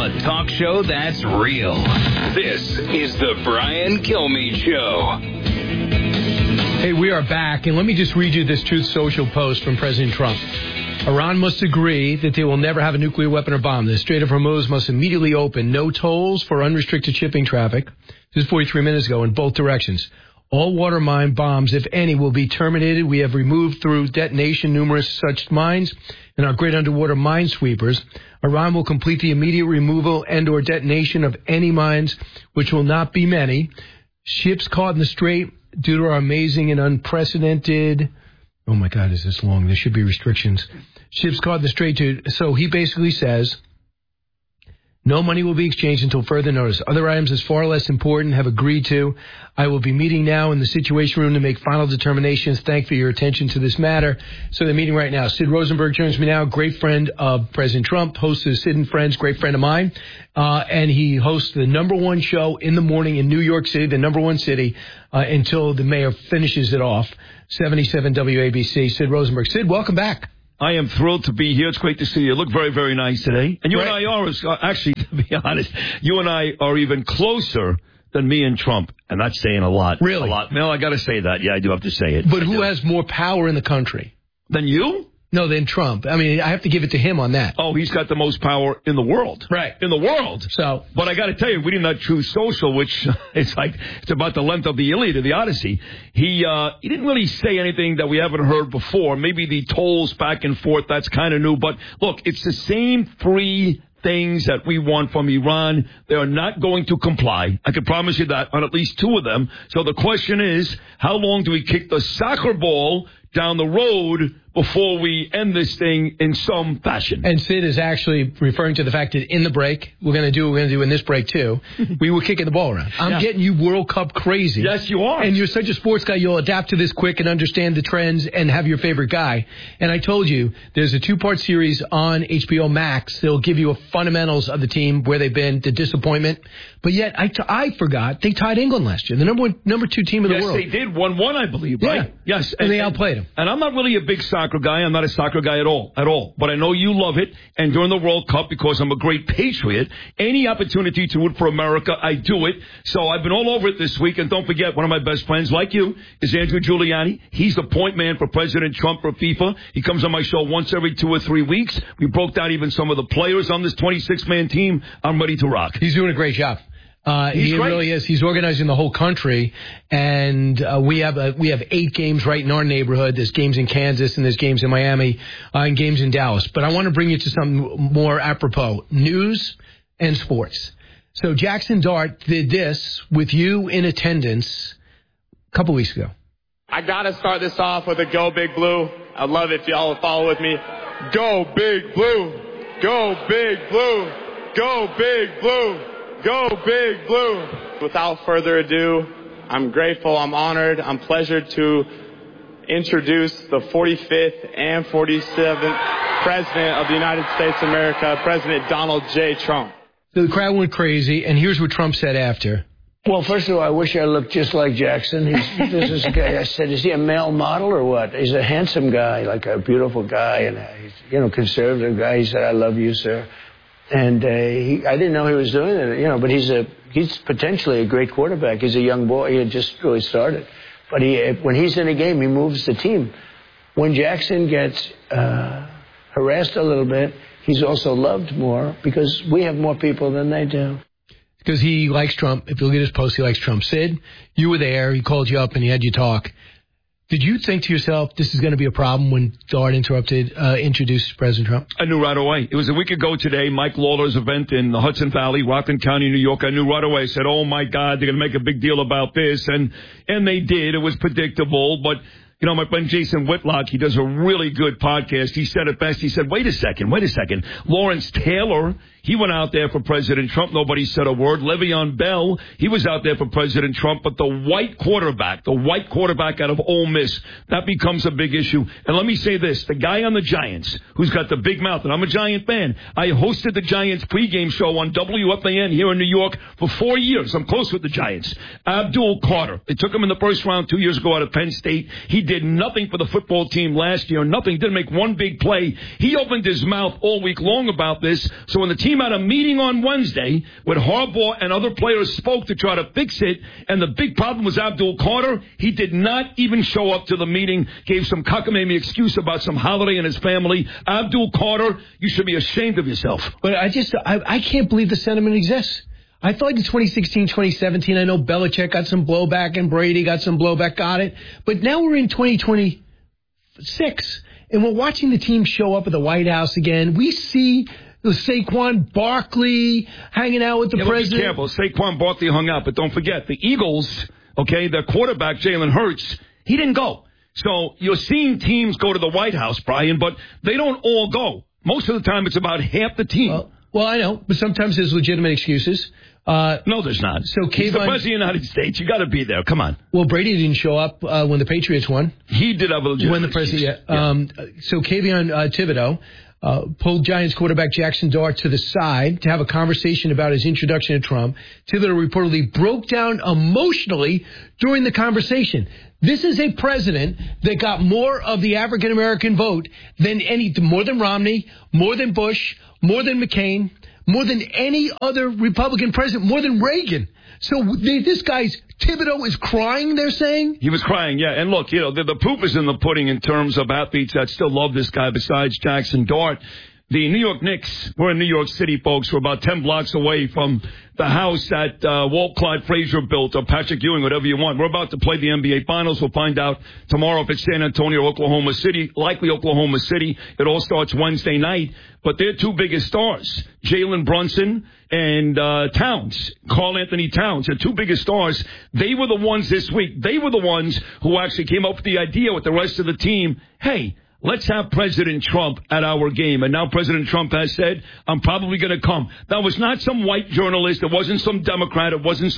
A talk show that's real. This is the Brian Kilmeade Show. Hey, we are back, and let me just read you this Truth Social post from President Trump. Iran must agree that they will never have a nuclear weapon or bomb. The Strait of Hormuz must immediately open. No tolls for unrestricted shipping traffic. This is 43 minutes ago in both directions. All water mine bombs, if any, will be terminated. We have removed through detonation numerous such mines in our great underwater mine sweepers. Iran will complete the immediate removal and or detonation of any mines, which will not be many. Ships caught in the strait due to our amazing and unprecedented... Oh, my God, is this long? There should be restrictions. Ships caught in the strait to... So he basically says... No money will be exchanged until further notice. Other items as far less important have agreed to. I will be meeting now in the Situation Room to make final determinations. Thank you for your attention to this matter. So they're meeting right now. Sid Rosenberg joins me now, great friend of President Trump, host of Sid and Friends, great friend of mine. And he hosts the number one show in the morning in New York City, the number one city, until the mayor finishes it off. 77 WABC, Sid Rosenberg. Sid, welcome back. I am thrilled to be here. It's great to see you. You look very, very nice today. And you and I are, actually, to be honest, you and I are even closer than me and Trump. And that's saying a lot. Really? A lot. No, I got to say that. Yeah, I do have to say it. But who has more power in the country? Than you? No, than Trump. I mean, I have to give it to him on that. Oh, he's got the most power in the world. Right. In the world. So, but I got to tell you, reading that Truth Social, which it's about the length of the Iliad or the Odyssey, he didn't really say anything that we haven't heard before. Maybe the tolls back and forth, that's kind of new. But look, it's the same three things that we want from Iran. They are not going to comply. I can promise you that on at least two of them. So the question is, how long do we kick the soccer ball down the road before we end this thing in some fashion? And Sid is actually referring to the fact that in the break, we're going to do in this break too, we were kicking the ball around. I'm getting you World Cup crazy. Yes, you are. And you're such a sports guy, you'll adapt to this quick and understand the trends and have your favorite guy. And I told you, there's a two-part series on HBO Max. They'll give you a fundamentals of the team, where they've been, the disappointment. But yet, I forgot, they tied England last year, the number two team in the world. Yes, they did. 1-1, I believe, right? Yeah. Yes. And they outplayed them. And I'm not really a big soccer guy. I'm not a soccer guy at all. But I know you love it. And during the World Cup, because I'm a great patriot, any opportunity to root for America, I do it. So I've been all over it this week. And don't forget, one of my best friends, like you, is Andrew Giuliani. He's the point man for President Trump for FIFA. He comes on my show once every 2 or 3 weeks. We broke down even some of the players on this 26-man team. I'm ready to rock. He's doing a great job. He really is. He's organizing the whole country, and we have 8 games right in our neighborhood. There's games in Kansas, and there's games in Miami, and games in Dallas. But I want to bring you to something more apropos, news and sports. So Jackson Dart did this with you in attendance a couple weeks ago. I got to start this off with a Go Big Blue. I'd love it if y'all would follow with me. Go Big Blue. Go Big Blue. Go Big Blue. Go Big Blue. Without further ado, I'm grateful, I'm honored, I'm pleasured to introduce the 45th and 47th President of the United States of America, President Donald J. Trump. So the crowd went crazy, and here's what Trump said after. Well, first of all, I wish I looked just like Jackson. This is a guy. I said, is he a male model or what? He's a handsome guy, like a beautiful guy, and he's, conservative guy. He said, I love you, sir. And I didn't know he was doing it, but he's potentially a great quarterback. He's a young boy. He had just really started. But when he's in a game, he moves the team. When Jackson gets harassed a little bit, he's also loved more because we have more people than they do. Because he likes Trump. If you look at his post, he likes Trump. Sid, you were there. He called you up and he had you talk. Did you think to yourself, this is going to be a problem when Dart introduced President Trump? I knew right away. It was a week ago today, Mike Lawler's event in the Hudson Valley, Rockland County, New York. I knew right away. I said, oh, my God, they're going to make a big deal about this. And they did. It was predictable. But, my friend Jason Whitlock, he does a really good podcast. He said it best. He said, wait a second. Lawrence Taylor, he went out there for President Trump. Nobody said a word. Le'Veon Bell, he was out there for President Trump. But the white quarterback out of Ole Miss, that becomes a big issue. And let me say this, the guy on the Giants who's got the big mouth, and I'm a Giant fan. I hosted the Giants pregame show on WFAN here in New York for 4 years. I'm close with the Giants. Abdul Carter. They took him in the first round 2 years ago out of Penn State. He did nothing for the football team last year. Nothing. Didn't make one big play. He opened his mouth all week long about this. So when the team team had a meeting on Wednesday when Harbaugh and other players spoke to try to fix it, and the big problem was Abdul Carter. He did not even show up to the meeting, gave some cockamamie excuse about some holiday in his family. Abdul Carter, you should be ashamed of yourself. But I can't believe the sentiment exists. I thought in 2016, 2017, I know Belichick got some blowback and Brady got some blowback, got it. But now we're in 2026, and we're watching the team show up at the White House again. We see Saquon Barkley hanging out with the president. Be careful. Saquon Barkley hung out, but don't forget, the Eagles, their quarterback, Jalen Hurts, he didn't go. So you're seeing teams go to the White House, Brian, but they don't all go. Most of the time, it's about half the team. Well, I know, but sometimes there's legitimate excuses. No, there's not. So He's the president of the United States. You got to be there. Come on. Well, Brady didn't show up when the Patriots won. He did have a legitimate when the president. So Kayvon Thibodeau pulled Giants quarterback Jackson Dart to the side to have a conversation about his introduction to Trump. Thibodeau reportedly broke down emotionally during the conversation. This is a president that got more of the African American vote than more than Romney, more than Bush, more than McCain, more than any other Republican president, more than Reagan. So this guy's Thibodeau is crying, they're saying? He was crying, yeah. And look, the proof is in the pudding in terms of athletes that still love this guy besides Jackson Dart. The New York Knicks, we're in New York City, folks. We're about 10 blocks away from the house that Walt Clyde Frazier built, or Patrick Ewing, whatever you want. We're about to play the NBA Finals. We'll find out tomorrow if it's San Antonio or Oklahoma City. Likely Oklahoma City. It all starts Wednesday night. But their two biggest stars, Jalen Brunson and Towns, Karl Anthony Towns, their two biggest stars. They were the ones this week. They were the ones who actually came up with the idea with the rest of the team. Hey, let's have President Trump at our game. And now President Trump has said, I'm probably going to come. That was not some white journalist. It wasn't some Democrat. It was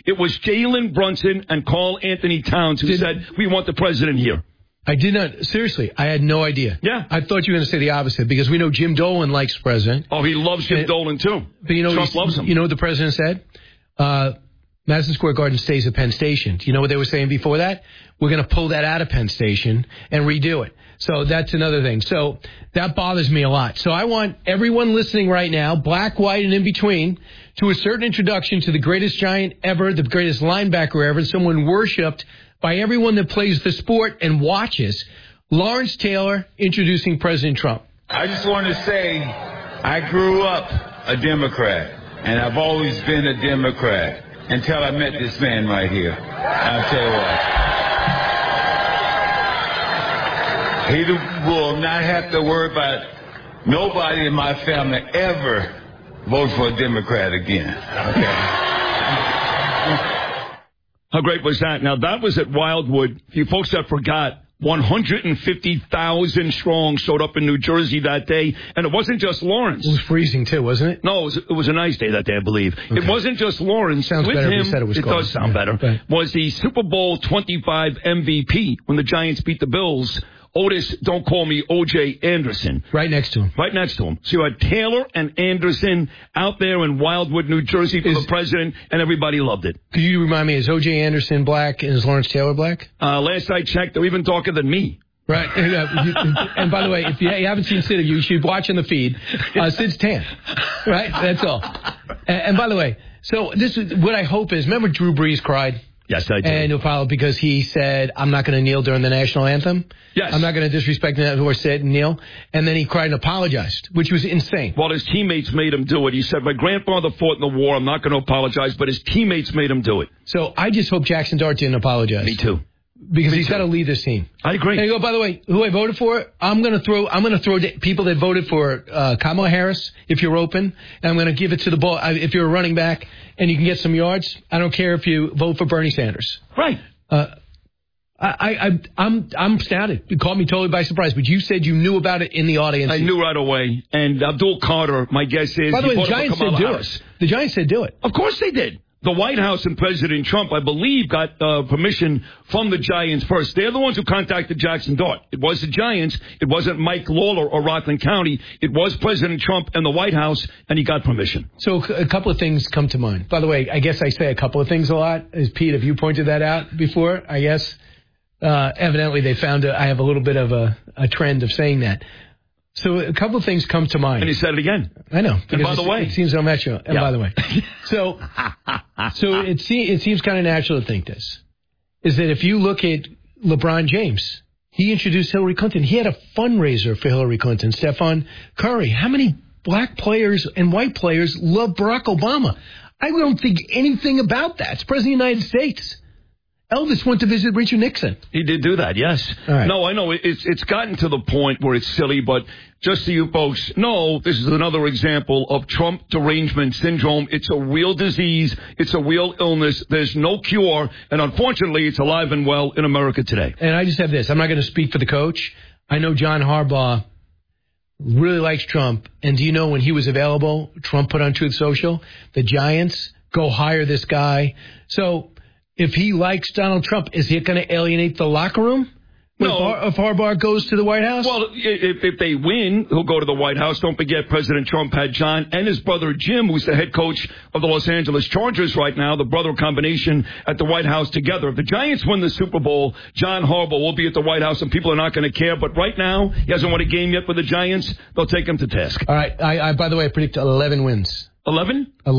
Jalen Brunson and Karl Anthony Towns who said, we want the president here. I did not. Seriously, I had no idea. Yeah. I thought you were going to say the opposite because we know Jim Dolan likes the president. Oh, he loves Jim Dolan, too. But Trump loves him. You know what the president said? Madison Square Garden stays at Penn Station. Do you know what they were saying before that? We're going to pull that out of Penn Station and redo it. So that's another thing. So that bothers me a lot. So I want everyone listening right now, black, white, and in between, to a certain introduction to the greatest Giant ever, the greatest linebacker ever, someone worshipped by everyone that plays the sport and watches. Lawrence Taylor introducing President Trump. I just want to say I grew up a Democrat, and I've always been a Democrat until I met this man right here. I'll tell you what. He will not have to worry about nobody in my family ever vote for a Democrat again. Okay. How great was that? Now, that was at Wildwood. You folks that forgot, 150,000 strong showed up in New Jersey that day. And it wasn't just Lawrence. It was freezing, too, wasn't it? No, it was a nice day that day, I believe. Okay. It wasn't just Lawrence. Sounds with better him, if you said it was cold. Does sound better. Right. Was the Super Bowl 25 MVP when the Giants beat the Bills. Otis, don't call me O.J. Anderson. Right next to him. Right next to him. So you had Taylor and Anderson out there in Wildwood, New Jersey for the president, and everybody loved it. Could you remind me, is O.J. Anderson black and is Lawrence Taylor black? Last I checked, they're even darker than me. Right. And by the way, if you haven't seen Sid, you should watch on the feed. Sid's tan. Right? That's all. And by the way, so this is what I hope is, remember Drew Brees cried? Yes, I do. And Apollo, because he said, I'm not going to kneel during the national anthem. Yes. I'm not going to disrespect or sit and kneel. And then he cried and apologized, which was insane. Well, his teammates made him do it. He said, my grandfather fought in the war. I'm not going to apologize, but his teammates made him do it. So I just hope Jackson Dart didn't apologize. Me too. Because he's got to lead this team. I agree. And you go, by the way, who I voted for? I'm going to throw people that voted for Kamala Harris if you're open, and I'm going to give it to the ball if you're a running back and you can get some yards. I don't care if you vote for Bernie Sanders. Right. I'm astounded. You caught me totally by surprise, but you said you knew about it in the audience. I knew right away. And Abdul Carter, my guess is, by the way, the Giants said do Harris. it. The Giants said do it. Of course they did. The White House and President Trump, I believe, got permission from the Giants first. They're the ones who contacted Jackson Dart. It was the Giants. It wasn't Mike Lawler or Rockland County. It was President Trump and the White House, and he got permission. So a couple of things come to mind. By the way, I guess I say a couple of things a lot. As Pete, have you pointed that out before? I guess evidently they found I have a little bit of a trend of saying that. So a couple of things come to mind. And he said it again. I know. And by the way. It seems unnatural. And by the way. So it seems kind of natural to think this. Is that if you look at LeBron James, he introduced Hillary Clinton. He had a fundraiser for Hillary Clinton. Stephen Curry. How many black players and white players love Barack Obama? I don't think anything about that. It's President of the United States. Elvis went to visit Richard Nixon. He did do that, yes. All right. No, I know. It's gotten to the point where it's silly, but just so you folks know, this is another example of Trump derangement syndrome. It's a real disease. It's a real illness. There's no cure, and unfortunately, it's alive and well in America today. And I just have this. I'm not going to speak for the coach. I know John Harbaugh really likes Trump, and do you know when he was available, Trump put on Truth Social, the Giants go hire this guy. So if he likes Donald Trump, is he going to alienate the locker room? No. If Harbaugh goes to the White House? Well, if they win, he'll go to the White House. Don't forget, President Trump had John and his brother Jim, who's the head coach of the Los Angeles Chargers right now, the brother combination at the White House together. If the Giants win the Super Bowl, John Harbaugh will be at the White House, and people are not going to care. But right now, he hasn't won a game yet with the Giants. They'll take him to task. All right. I by the way, I predict 11 wins. 11?